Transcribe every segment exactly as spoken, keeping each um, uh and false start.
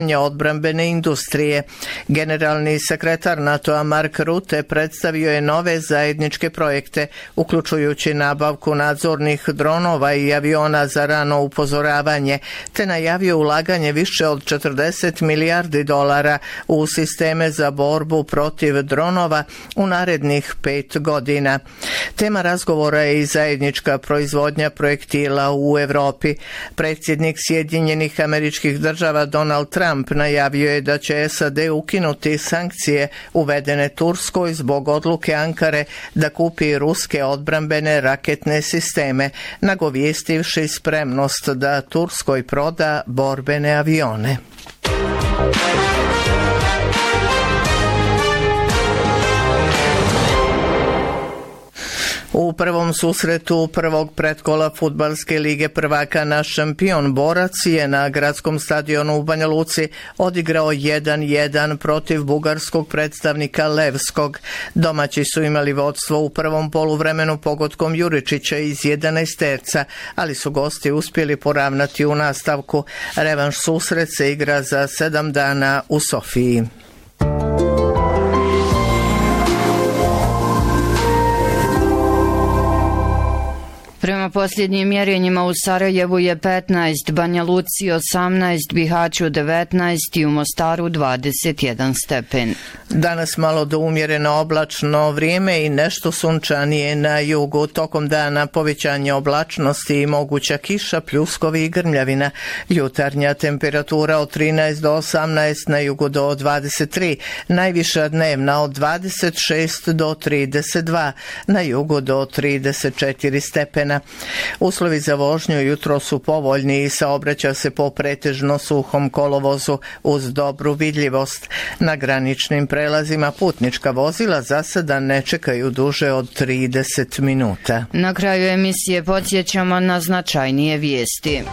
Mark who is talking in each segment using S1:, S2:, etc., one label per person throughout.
S1: odbrambene industrije. Generalni sekretar NATO-a Mark Rutte predstavio je nove zajedničke projekte, uključujući nabavku nadzornih dronova i aviona za rano upozoravanje, te najavio ulaganje više od četrdeset milijardi dolara u sisteme za borbu protiv dronova u narednih pet godina. Tema razgovora je i zajednička proizvodnja projektila u Evropi. Predsjednik Sjedinjenih Američkih Država Donald Trump najavio je da će S A D ukinuti sankcije uvedene Turskoj zbog odluke Ankare da kupi ruske odbrambene raketne sisteme, nagovjestivši spremnost da Turskoj proda borbene avione. U prvom susretu prvog pretkola Fudbalske lige prvaka naš šampion Borac je na gradskom stadionu u Banja Luci odigrao jedan jedan protiv bugarskog predstavnika Levskog. Domaći su imali vodstvo u prvom poluvremenu pogodkom Juričića iz jedanaesterca, ali su gosti uspjeli poravnati u nastavku. Revanš susret se igra za sedam dana u Sofiji.
S2: Prema posljednjim mjerenjima u Sarajevu je petnaest, Banja Luci osamnaest, Bihaću devetnaest i u Mostaru dvadeset jedan stepen.
S1: Danas malo do umjereno oblačno vrijeme i nešto sunčanije na jugu. Tokom dana povećanje oblačnosti i moguća kiša, pljuskovi i grmljavina. Jutarnja temperatura od trinaest do osamnaest, na jugu do dvadeset tri, najviša dnevna od dvadeset šest do trideset dva, na jugu do trideset četiri stepena. Uslovi za vožnju jutro su povoljni i saobraća se po pretežno suhom kolovozu uz dobru vidljivost. Na graničnim prelazima putnička vozila za sada ne čekaju duže od trideset minuta.
S2: Na kraju emisije podsjećamo na značajnije vijesti.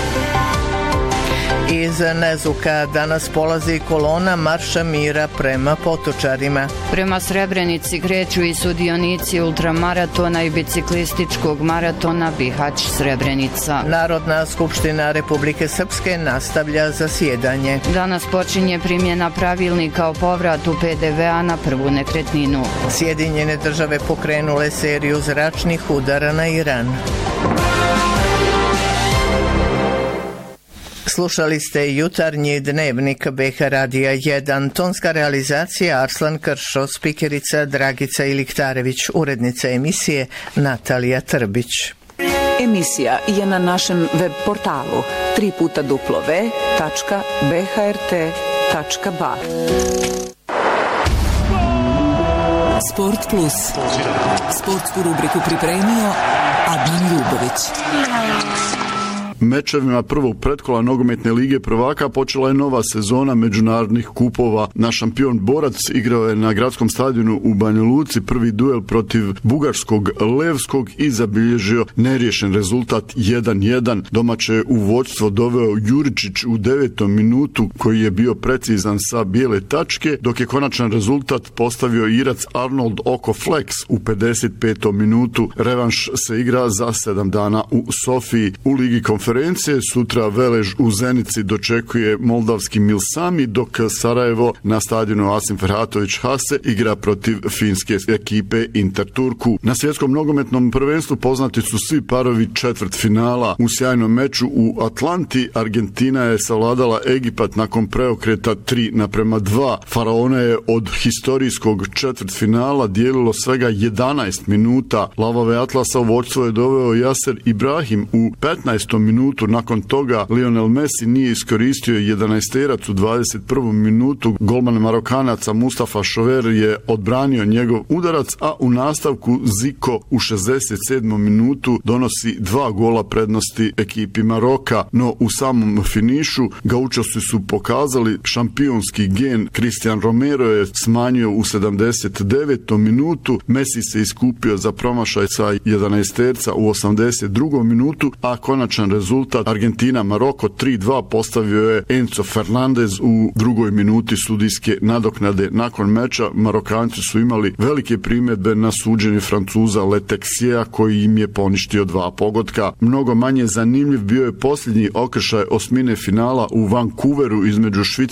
S1: Iz Nezuka danas polazi kolona Marša mira prema Potočarima.
S2: Prema Srebrenici kreću i sudionici ultramaratona i biciklističkog maratona Bihać Srebrenica.
S1: Narodna skupština Republike Srpske nastavlja zasjedanje.
S2: Danas počinje primjena pravilnika o povratu P D V A na prvu nekretninu.
S1: Sjedinjene države pokrenule seriju zračnih udara na Iran. Slušali ste jutarnji dnevnik B H Radija jedan, tonska realizacija Arslan Kršo, spikerica Dragica Iliktarević, urednica emisije Natalija Trbić.
S3: Emisija je na našem web portalu tri puta w tačka b h r t tačka b a. Sport Plus. Sportsku rubriku pripremio Adnan Ljubović.
S4: Mečevima prvog pretkola nogometne lige prvaka počela je nova sezona međunarodnih kupova. Naš šampion Borac igrao je na gradskom stadionu u Banja Luci prvi duel protiv bugarskog Levskog i zabilježio neriješen rezultat jedan jedan. Domaće je u vođstvo doveo Juričić u devetom minutu koji je bio precizan sa bijele tačke, dok je konačan rezultat postavio Irac Arnold Oko Flex u pedeset petom minutu. Revanš se igra za sedam dana u Sofiji. U ligi konferencije sutra Velež u Zenici dočekuje moldavski Milsami, dok Sarajevo na stadionu Asim Ferhatović Hase igra protiv finske ekipe Interturku. Na svjetskom nogometnom prvenstvu poznati su svi parovi četvrt finala. U sjajnom meču u Atlanti Argentina je savladala Egipat nakon preokreta tri naprema dva. Faraona je od historijskog četvrt finala dijelilo svega jedanaest minuta. Lavove Atlasa u vođstvo je doveo Jaser Ibrahim u petnaestom minutu. Nakon toga Lionel Messi nije iskoristio jedanaesterac u dvadeset prvom minutu. Golman Marokanaca Mustafa Šover je odbranio njegov udarac, a u nastavku Ziko u šezdeset sedmom minutu donosi dva gola prednosti ekipi Maroka. No u samom finišu Gaučosi su pokazali šampionski gen. Cristian Romero je smanjio u sedamdeset devetom minutu. Messi se iskupio za promašaj sa jedanaesterca u osamdeset drugom minutu, a konačan rezultat rezultat. Argentina Maroko tri dva postavio je Enzo Fernandez u drugoj minuti sudijske nadoknade. Nakon meča Marokanci su imali velike primjedbe na suđenje Francuza Letexija koji im je poništio dva pogotka. Mnogo manje zanimljiv bio je posljednji okršaj osmine finala u Vancouveru između Švicarske